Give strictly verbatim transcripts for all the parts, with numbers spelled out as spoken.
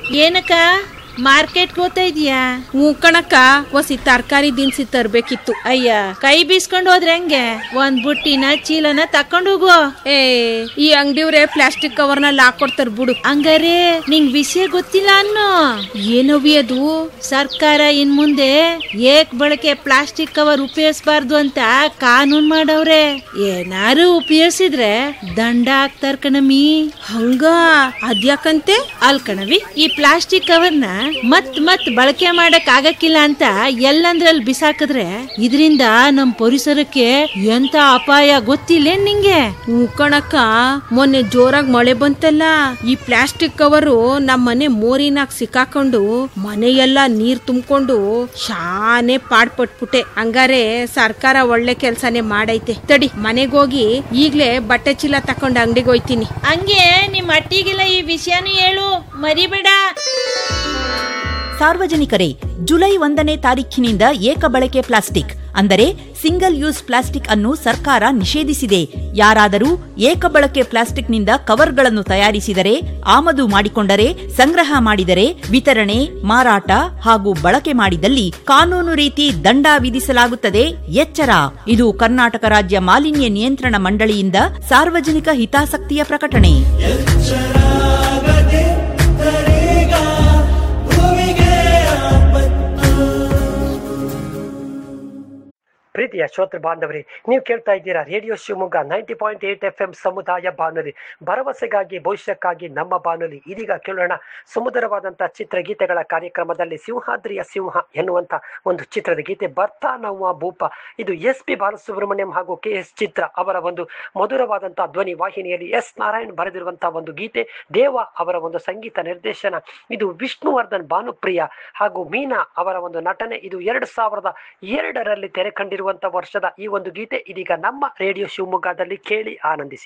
ಏನಕ್ಕ ಮಾರ್ಕೆಟ್ ಹೋಗ್ತಾ ಇದೀಯಾ? ಹ್ಞೂ ಕಣಕ್ಕ, ಒಸಿ ತರಕಾರಿ ದಿನಸಿ ತರ್ಬೇಕಿತ್ತು. ಅಯ್ಯ, ಕೈ ಬೀಸ್ಕೊಂಡು ಹೋದ್ರೆ ಹೆಂಗೆ? ಒಂದ್ ಬುಟ್ಟಿನ ಚೀಲನ ತಕೊಂಡು ಹೋಗು. ಏ ಈ ಅಂಗಡಿಯವ್ರೆ ಪ್ಲಾಸ್ಟಿಕ್ ಕವರ್ನಲ್ಲಿ ಹಾಕೊಡ್ತಾರ ಬಿಡು. ಹಂಗಾರೆ ನಿಂಗ್ ವಿಷಯ ಗೊತ್ತಿಲ್ಲ ಅನ್ನೋ? ಏನವಿ ಅದು? ಸರ್ಕಾರ ಇನ್ ಮುಂದೆ ಏಕ್ ಬಳಕೆ ಪ್ಲಾಸ್ಟಿಕ್ ಕವರ್ ಉಪಯೋಗಿಸಬಾರ್ದು ಅಂತ ಕಾನೂನ್ ಮಾಡವ್ರೆ. ಏನಾರು ಉಪಯೋಗಿಸಿದ್ರೆ ದಂಡ ಹಾಕ್ತಾರ ಕಣಮಿ. ಹಂಗ ಅದ್ಯಾಕಂತೆ? ಅಲ್ ಕಣವಿ, ಈ ಪ್ಲಾಸ್ಟಿಕ್ ಕವರ್ನ ಮತ್ ಮತ್ ಬಳಕೆ ಮಾಡಕ್ ಆಗಕ್ಕಿಲ್ಲ ಅಂತ ಎಲ್ಲಂದ್ರಲ್ಲಿ ಬಿಸಾಕಿದ್ರೆ ಇದರಿಂದ ನಮ್ ಪರಿಸರಕ್ಕೆ ಎಂತ ಅಪಾಯ ಗೊತ್ತಿಲ್ಲ ನಿಂಗೆ? ಕಣಕ್ಕ, ಮೊನ್ನೆ ಜೋರಾಗಿ ಮಳೆ ಬಂತಲ್ಲ, ಈ ಪ್ಲಾಸ್ಟಿಕ್ ಕವರು ನಮ್ ಮನೆ ಮೋರಿನಾಗ ಸಿಕ್ಕಾಕೊಂಡು ಮನೆಯೆಲ್ಲ ನೀರ್ ತುಂಬಿಕೊಂಡು ಶಾನೆ ಪಾಡ್ಪಟ್ಬಿಟ್ಟೆ. ಹಂಗಾರೆ ಸರ್ಕಾರ ಒಳ್ಳೆ ಕೆಲ್ಸನೇ ಮಾಡೈತೆ. ತಡಿ, ಮನೆಗೋಗಿ ಈಗ್ಲೇ ಬಟ್ಟೆ ಚೀಲ ತಕೊಂಡ್ ಅಂಗಡಿಗೆ ಹೋಯ್ತೀನಿ. ಹಂಗೆ ನಿಮ್ ಅಟ್ಟಿಗೆಲ್ಲ ಈ ವಿಷಯನೂ ಹೇಳು, ಮರಿಬೇಡ. ಸಾರ್ವಜನಿಕರೇ, ಜುಲೈ ಒಂದನೇ ತಾರೀಖಿನಿಂದ ಏಕಬಳಕೆ ಪ್ಲಾಸ್ಟಿಕ್ ಅಂದರೆ ಸಿಂಗಲ್ ಯೂಸ್ ಪ್ಲಾಸ್ಟಿಕ್ ಅನ್ನು ಸರ್ಕಾರ ನಿಷೇಧಿಸಿದೆ. ಯಾರಾದರೂ ಏಕಬಳಕೆ ಪ್ಲಾಸ್ಟಿಕ್ನಿಂದ ಕವರ್ಗಳನ್ನು ತಯಾರಿಸಿದರೆ, ಆಮದು ಮಾಡಿಕೊಂಡರೆ, ಸಂಗ್ರಹ ಮಾಡಿದರೆ, ವಿತರಣೆ, ಮಾರಾಟ ಹಾಗೂ ಬಳಕೆ ಮಾಡಿದಲ್ಲಿ ಕಾನೂನು ರೀತಿ ದಂಡ ವಿಧಿಸಲಾಗುತ್ತದೆ. ಎಚ್ಚರ! ಇದು ಕರ್ನಾಟಕ ರಾಜ್ಯ ಮಾಲಿನ್ಯ ನಿಯಂತ್ರಣ ಮಂಡಳಿಯಿಂದ ಸಾರ್ವಜನಿಕ ಹಿತಾಸಕ್ತಿಯ ಪ್ರಕಟಣೆ. ಪ್ರೀತಿಯ ಶ್ರೋತೃ ಬಾಂಧವರೇ, ನೀವು ಕೇಳ್ತಾ ಇದ್ದೀರಾ radio Shivamogga ninety point eight F M ಸಮುದಾಯ ಬಾನುಲಿ, ಭರವಸೆಗಾಗಿ ಭವಿಷ್ಯಕ್ಕಾಗಿ ನಮ್ಮ ಬಾನುಲಿ. ಇದೀಗ ಕೇಳೋಣ ಸುಮಧುರವಾದಂತಹ ಚಿತ್ರಗೀತೆಗಳ ಕಾರ್ಯಕ್ರಮದಲ್ಲಿ ಸಿಂಹಾದ್ರಿಯ ಸಿಂಹ ಎನ್ನುವಂತ ಒಂದು ಚಿತ್ರದ ಗೀತೆ. ಬರ್ತಾ ನವ್ವ ಭೂಪ, ಇದು ಎಸ್ ಪಿ ಬಾಲಸುಬ್ರಹ್ಮಣ್ಯಂ ಹಾಗೂ ಕೆ ಎಸ್ ಚಿತ್ರ ಅವರ ಒಂದು ಮಧುರವಾದಂತಹ ಧ್ವನಿ ವಾಹಿನಿಯಲ್ಲಿ ಎಸ್ ನಾರಾಯಣ್ ಬರೆದಿರುವಂತಹ ಒಂದು ಗೀತೆ. ದೇವ ಅವರ ಒಂದು ಸಂಗೀತ ನಿರ್ದೇಶನ. ಇದು ವಿಷ್ಣುವರ್ಧನ್, ಭಾನುಪ್ರಿಯ ಹಾಗೂ ಮೀನಾ ಅವರ ಒಂದು ನಟನೆ. ಇದು ಎರಡು ಸಾವಿರದ ಎರಡರಲ್ಲಿ ತೆರೆ ಕಂಡಿರುವ ವರ್ಷದ ಈ ಒಂದು ಗೀತೆ ಇದೀಗ ನಮ್ಮ ರೇಡಿಯೋ ಶಿವಮೊಗ್ಗದಲ್ಲಿ ಕೇಳಿ ಆನಂದಿಸಿ.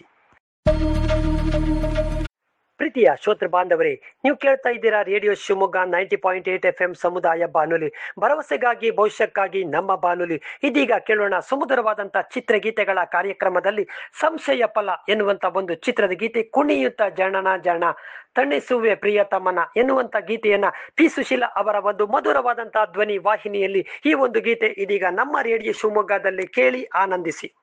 ಪ್ರೀತಿಯ ಶ್ರೋತೃ ಬಾಂಧವರೇ, ನೀವು ಕೇಳ್ತಾ ಇದ್ದೀರಾ radio Shivamogga ninety point eight F M ಸಮುದಾಯ ಬಾನುಲಿ, ಭರವಸೆಗಾಗಿ ಭವಿಷ್ಯಕ್ಕಾಗಿ ನಮ್ಮ ಬಾನುಲಿ. ಇದೀಗ ಕೇಳೋಣ ಸುಮಧುರವಾದಂತಹ ಚಿತ್ರಗೀತೆಗಳ ಕಾರ್ಯಕ್ರಮದಲ್ಲಿ ಸಂಶಯ ಫಲ ಎನ್ನುವಂತ ಒಂದು ಚಿತ್ರದ ಗೀತೆ. ಕುಣಿಯುತ್ತ ಜನನ ಜನ ತಣಿಸುವೆ ಪ್ರಿಯತಮನ ಎನ್ನುವಂತ ಗೀತೆಯನ್ನ ಪಿ ಸುಶೀಲ ಅವರ ಒಂದು ಮಧುರವಾದಂತಹ ಧ್ವನಿ ವಾಹಿನಿಯಲ್ಲಿ ಈ ಒಂದು ಗೀತೆ ಇದೀಗ ನಮ್ಮ ರೇಡಿಯೋ ಶಿವಮೊಗ್ಗದಲ್ಲಿ ಕೇಳಿ ಆನಂದಿಸಿ.